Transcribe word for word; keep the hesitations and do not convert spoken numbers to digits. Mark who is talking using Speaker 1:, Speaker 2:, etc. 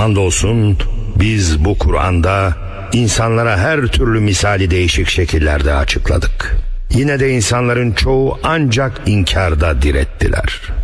Speaker 1: Andolsun biz bu Kur'an'da insanlara her türlü misali değişik şekillerde açıkladık. Yine de insanların çoğu ancak inkarda direttiler.